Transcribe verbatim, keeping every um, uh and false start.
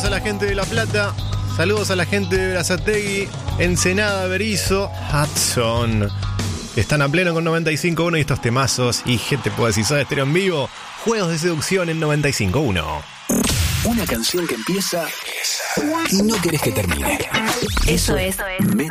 Saludos a la gente de La Plata. Saludos a la gente de Berazategui, Ensenada, Berizo, Hudson. Están a pleno con noventa y cinco punto uno y estos temazos. Y gente, puedo decir, Soda Stereo en vivo. Juegos de seducción en noventa y cinco punto uno. Una canción que empieza y no querés que termine. Eso es Metro